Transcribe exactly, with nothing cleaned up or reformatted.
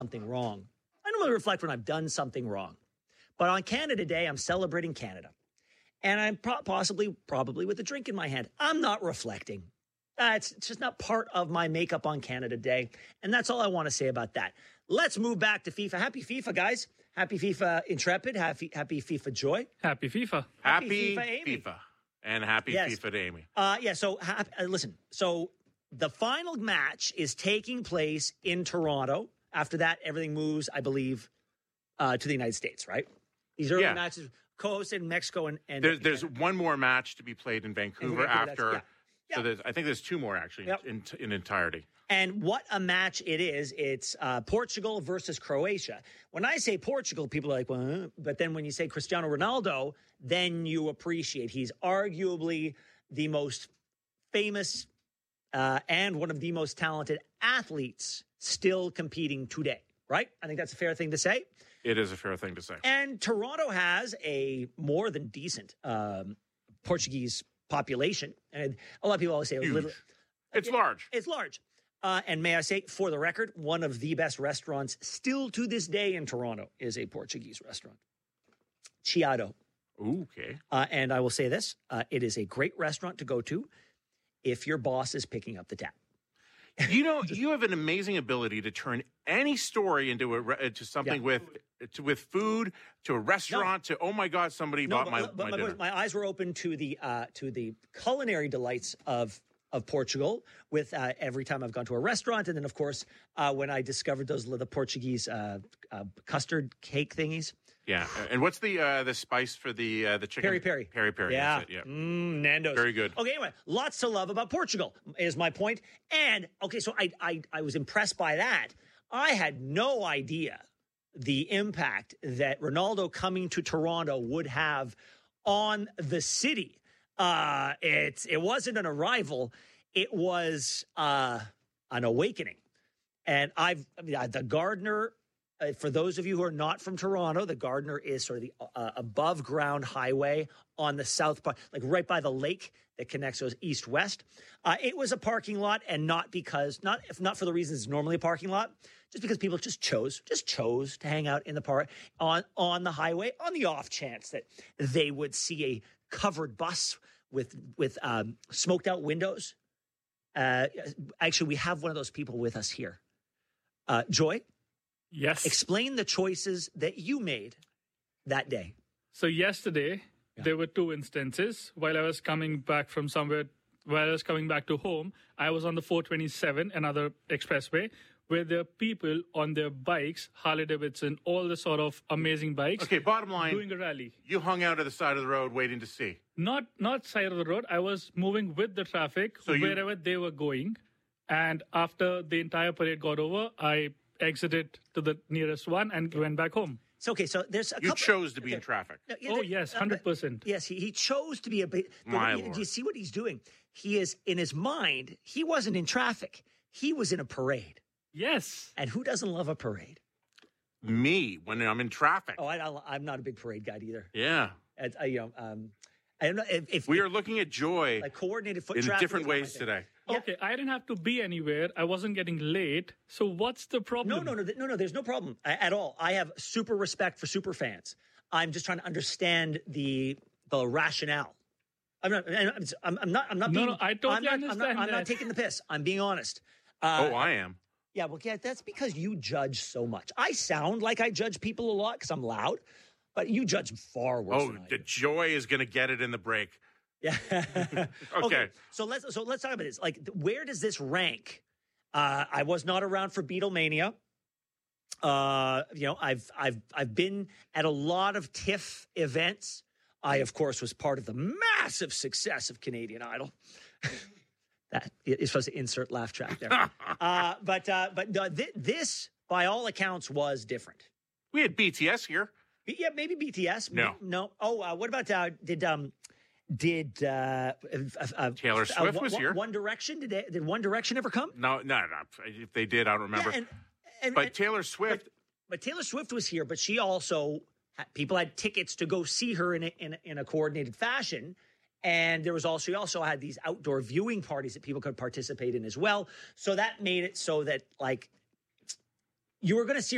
something wrong. I normally reflect when I've done something wrong. But on Canada Day, I'm celebrating Canada. And I'm pro- possibly, probably with a drink in my hand. I'm not reflecting. Uh, it's, it's just not part of my makeup on Canada Day. And that's all I want to say about that. Let's move back to FIFA. Happy FIFA, guys. Happy FIFA Intrepid. Happy, happy FIFA Joy. Happy FIFA. Happy, Happy FIFA, Amy. FIFA. And happy Yes. FIFA to Amy. Uh, yeah, so ha- uh, listen. So the final match is taking place in Toronto. After that, everything moves, I believe, uh, to the United States, right? These early Yeah. matches, co-hosted in Mexico and... and There's, there's and, one more match to be played in Vancouver, Vancouver, that's- after. yeah. So Yeah. there's, I think there's two more, actually, Yep. in, in entirety. And what a match it is. It's uh, Portugal versus Croatia. When I say Portugal, people are like, well, huh? But then when you say Cristiano Ronaldo, then you appreciate. He's arguably the most famous uh, and one of the most talented athletes still competing today, right? I think that's a fair thing to say. It is a fair thing to say. And Toronto has a more than decent um, Portuguese population. And a lot of people always say, Huge. little, It's large. It's large. Uh, and may I say, for the record, one of the best restaurants still to this day in Toronto is a Portuguese restaurant. Chiado. Ooh, okay. Uh, and I will say this, uh, it is a great restaurant to go to if your boss is picking up the tab. You know, you have an amazing ability to turn any story into a re- to something Yeah. with to, with food, to a restaurant, to oh my god, somebody No, bought but, my, but, my but dinner. my eyes were open to the uh, to the culinary delights of of Portugal. With uh, every time I've gone to a restaurant, and then of course uh, when I discovered those the Portuguese uh, uh, custard cake thingies. Yeah, and what's the uh, the spice for the uh, the chicken? Peri peri. Peri peri. Yeah. That's it, yeah. Mm, Nando's. Very good. Okay, anyway, lots to love about Portugal is my point. And, okay, so I, I, I was impressed by that. I had no idea the impact that Ronaldo coming to Toronto would have on the city. Uh, it, it wasn't an arrival. It was uh, an awakening. And I've, I mean, the Gardner... Uh, for those of you who are not from Toronto, the Gardner is sort of the uh, above ground highway on the south part, like right by the lake that connects those east west. Uh, it was a parking lot, and not because, not if not for the reasons it's normally a parking lot, just because people just chose, just chose to hang out in the park on on the highway on the off chance that they would see a covered bus with with um, smoked out windows. Uh, actually, we have one of those people with us here, uh, Joy. Yes. Explain the choices that you made that day. So yesterday, Yeah. there were two instances. While I was coming back from somewhere, while I was coming back to home, I was on the four twenty-seven, another expressway, where there are people on their bikes, Harley Davidson, all the sort of amazing bikes, Okay, bottom line, doing a rally. you hung out at the side of the road waiting to see. Not not side of the road. I was moving with the traffic So you- wherever they were going. And after the entire parade got over, I exited to the nearest one and went back home. So, okay, so there's a You couple... chose to be in okay. traffic. No, yeah, Oh, there- yes, uh, one hundred percent. Yes, he, he chose to be a bit... My do, you, Lord. do you see what he's doing? He is, in his mind, he wasn't in traffic. He was in a parade. Yes. And who doesn't love a parade? Me, when I'm in traffic. Oh, I, I, I'm not a big parade guy either. Yeah. I, I, you know, um, I don't know if... if We if, are looking at joy like coordinated foot in traffic different is not my ways thing. today. Yeah. Okay, I didn't have to be anywhere. I wasn't getting late. So what's the problem? No, no, no, th- no, no. There's no problem a- at all. I have super respect for super fans. I'm just trying to understand the the rationale. I'm not. I'm, I'm I'm not. I'm not No, being. no, I totally I'm not, I'm not, understand I'm not that. taking the piss. I'm being honest. Uh, Oh, I am. Yeah, well, yeah, that's because you judge so much. I sound like I judge people a lot because I'm loud, but you judge far worse. Oh, than I the do. joy is going to get it in the break. Yeah. Okay. So let's so let's talk about this. Like, where does this rank? Uh, I was not around for Beatlemania. Uh, you know, I've I've I've been at a lot of TIFF events. I, of course, was part of the massive success of Canadian Idol. That is supposed to insert laugh track there. uh, but uh, but uh, th- this, by all accounts, was different. We had B T S here. Yeah, maybe B T S. No. no. Oh, uh, what about uh, did um did uh, uh, uh Taylor Swift uh, was One- here. One Direction did they, did One Direction ever come? No, no, no. If they did, I don't remember. Yeah, and, and, but and- Taylor Swift, but, but Taylor Swift was here, but she also had, people had tickets to go see her in a, in a, in a coordinated fashion. And there was also, she also had these outdoor viewing parties that people could participate in as well. So that made it so that, like, you were going to see